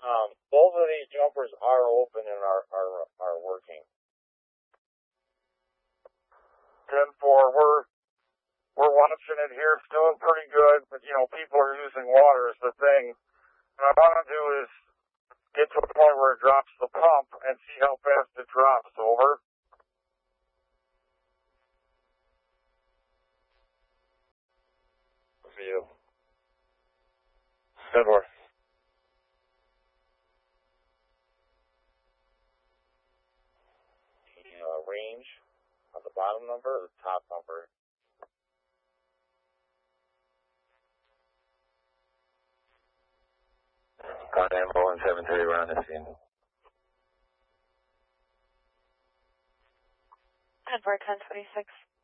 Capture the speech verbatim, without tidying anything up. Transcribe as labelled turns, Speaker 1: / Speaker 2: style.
Speaker 1: Um, both of these jumpers are open and are, are, are working. ten four, we're, we're watching it here. It's doing pretty good, but, you know, people are using water as the thing. What I want to do is get to a point where it drops the pump and see how fast it drops. Over. For you. Good work. The uh, range on the bottom number or the top number? Got ambulance seven thirty around the scene.
Speaker 2: Edward ten twenty-six.